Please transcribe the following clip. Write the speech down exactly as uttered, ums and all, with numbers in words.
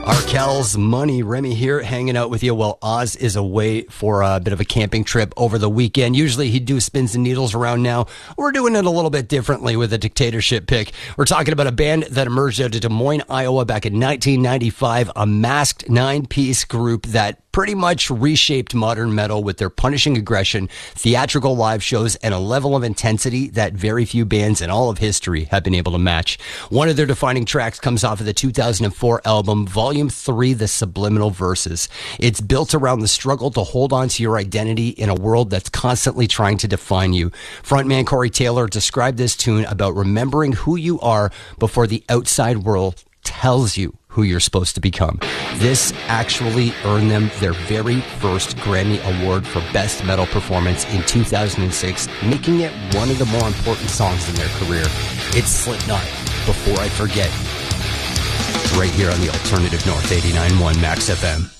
Arkells, Money, Remy here, hanging out with you while Oz is away for a bit of a camping trip over the weekend. Usually he'd do Spins and Needles around now. We're doing it a little bit differently with a dictatorship pick. We're talking about a band that emerged out of Des Moines, Iowa back in nineteen ninety-five, a masked nine-piece group that pretty much reshaped modern metal with their punishing aggression, theatrical live shows, and a level of intensity that very few bands in all of history have been able to match. One of their defining tracks comes off of the two thousand four album, Volume three, The Subliminal Verses. It's built around the struggle to hold on to your identity in a world that's constantly trying to define you. Frontman Corey Taylor described this tune about remembering who you are before the outside world tells you who you're supposed to become. This actually earned them their very first Grammy Award for Best Metal Performance in two thousand six, making it one of the more important songs in their career. It's Slipknot, Before I Forget, right here on the Alternative North eighty-nine point one Max F M.